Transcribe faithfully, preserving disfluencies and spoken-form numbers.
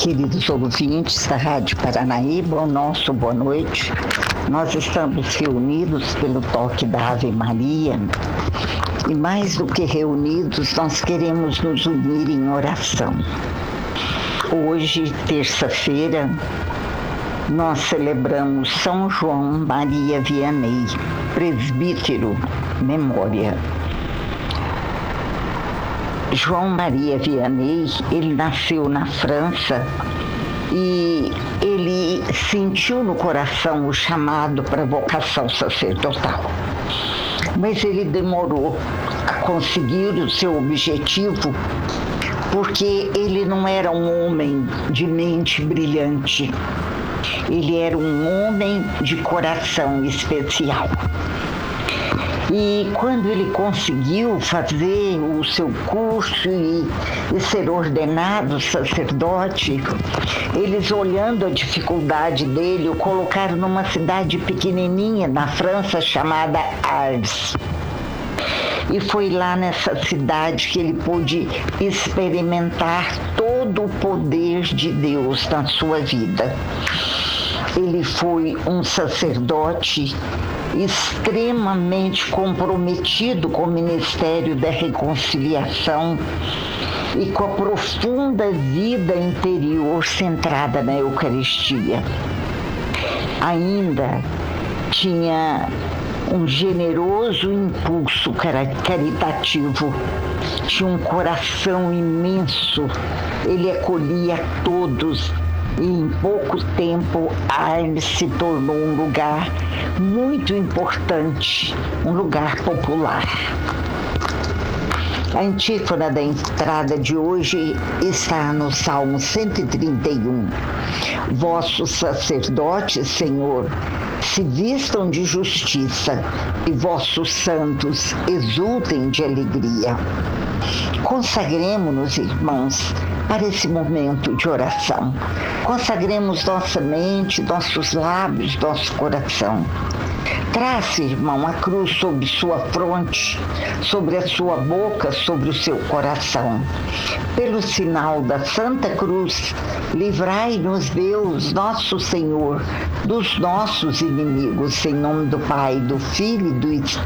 Queridos ouvintes da Rádio Paranaíba, o nosso boa noite. Nós estamos reunidos pelo toque da Ave Maria e, mais do que reunidos, nós queremos nos unir em oração. Hoje, terça-feira, nós celebramos São João Maria Vianney, presbítero, memória. João Maria Vianney, ele nasceu na França e ele sentiu no coração o chamado para a vocação sacerdotal. Mas ele demorou a conseguir o seu objetivo porque ele não era um homem de mente brilhante. Ele era um homem de coração especial. E quando ele conseguiu fazer o seu curso e, e ser ordenado sacerdote, eles, olhando a dificuldade dele, o colocaram numa cidade pequenininha na França chamada Ars. E foi lá nessa cidade que ele pôde experimentar todo o poder de Deus na sua vida. Ele foi um sacerdote extremamente comprometido com o ministério da reconciliação e com a profunda vida interior centrada na Eucaristia. Ainda tinha um generoso impulso caritativo, tinha um coração imenso, ele acolhia todos. E em pouco tempo, Ars se tornou um lugar muito importante, um lugar popular. A antífona da entrada de hoje está no Salmo cento e trinta e um. Vossos sacerdotes, Senhor, se vistam de justiça e vossos santos exultem de alegria. Consagremos-nos, irmãos, para esse momento de oração. Consagremos nossa mente, nossos lábios, nosso coração. Trace, irmão, a cruz sobre sua fronte, sobre a sua boca, sobre o seu coração. Pelo sinal da Santa Cruz, livrai-nos, Deus, nosso Senhor, dos nossos inimigos, em nome do Pai, do Filho e do Espírito.